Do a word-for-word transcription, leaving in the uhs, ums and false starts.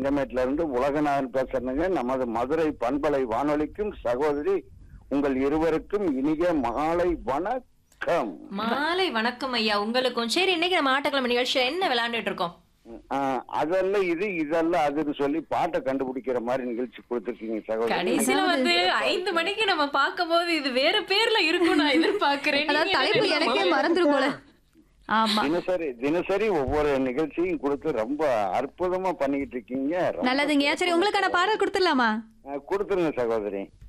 வெங்கமேட்ல இருந்து உலகநாதன் பேசுறேங்க. நமது மதுரை பண்பலை வானொலிக்கும் சகோதரி உங்கள் இருவருக்கும் இனிய மாலை வணக்கம். மாலை வணக்கம் ஐயா உங்களுக்கும். சரி, இன்னைக்கு நம்ம ஆட்டக்கிழமை நிகழ்ச்சியில என்ன விளையாண்டுட்டு இருக்கோம்? அதல்ல இது இதல்ல அதுன்னு சொல்லி பாட்டை கண்டுபிடிக்கிற மாதிரி நிகழ்ச்சி கொடுத்துருக்கீங்க சகோதரி. கடைசியில வந்து ஐந்து மணிக்கு நம்ம பார்க்கும் போது இது வேற பேர்ல இருக்கும் நான் எதிர்பார்க்கிறேன். அதாவது தலைப்பு எனக்கே மறந்துரும் போல. ஆமா, தினசரி தினசரி ஒவ்வொரு நிகழ்ச்சியும் கொடுத்து ரொம்ப அற்புதமா பண்ணிக்கிட்டு இருக்கீங்க. நல்லதுங்க. சரி, உங்களுக்கான பாடல் கொடுத்துடலாமா? கொடுத்துருங்க சகோதரி.